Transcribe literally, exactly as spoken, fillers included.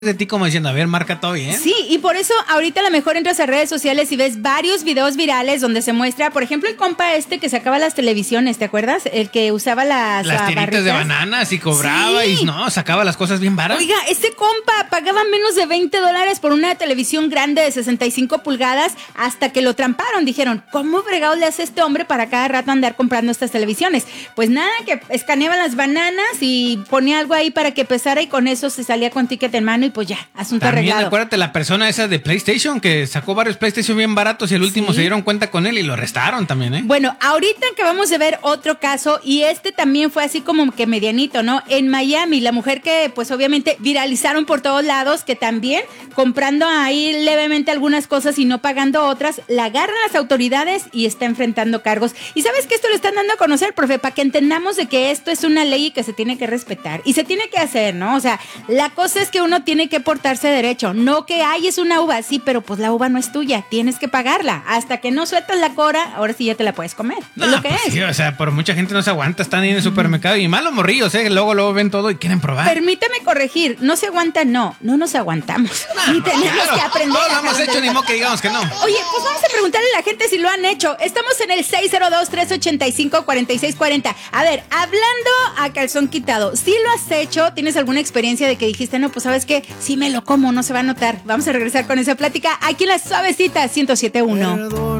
de ti como diciendo, a ver, marca todo bien. Sí, y por eso ahorita a lo mejor entras a redes sociales y ves varios videos virales donde se muestra, por ejemplo, el compa este que sacaba las televisiones, ¿te acuerdas? El que usaba las Las tiritas barritas de bananas y cobraba sí. y no, sacaba las cosas bien baratas. Oiga, este compa pagaba menos de veinte dólares por una televisión grande de sesenta y cinco pulgadas hasta que lo tramparon. Dijeron, ¿cómo fregado le hace este hombre para cada rato andar comprando estas televisiones? Pues nada, que escaneaba las bananas y ponía algo ahí para que pesara y con eso se salía con ticket en mano y pues ya, asunto También arreglado. acuérdate la persona esa de PlayStation que sacó varios PlayStation bien baratos y el último Sí. se dieron cuenta con él y lo arrestaron también, ¿eh? Bueno, ahorita acabamos de ver otro caso y este también fue así como que medianito, ¿no? En Miami, la mujer que pues obviamente viralizaron por todos lados, que también comprando ahí levemente algunas cosas y no pagando otras, la agarran las autoridades y está enfrentando cargos. Y sabes que esto lo están dando a conocer, profe, para que entendamos de que esto es una ley y que se tiene que respetar y se tiene que hacer, ¿no? O sea, la cosa es que uno tiene que portarse derecho, no que ay, es una uva, sí, pero pues la uva no es tuya, tienes que pagarla. Hasta que no sueltas la cora, ahora sí ya te la puedes comer. No, es lo que pues es. sí, o sea, por mucha gente no se aguanta, están ahí en el supermercado y malos morrillos, ¿eh? Luego, luego ven todo y quieren probar. Permíteme corregir, no se aguanta, no, no nos aguantamos. No, Ni tenemos claro, que aprender. no lo a hemos aprender. hecho, ni modo que digamos que no. Oye, pues vamos a preguntarle a la gente si lo han hecho. Estamos en el seis cero dos, tres ocho cinco, cuatro seis cuatro cero. A ver, hablando a calzón quitado, ¿sí lo has hecho? ¿Tienes alguna experiencia de que dijiste, no, pues sabes qué, si me lo como, no se va a notar? Vamos a regresar con esa plática aquí en La Suavecita ciento siete punto uno.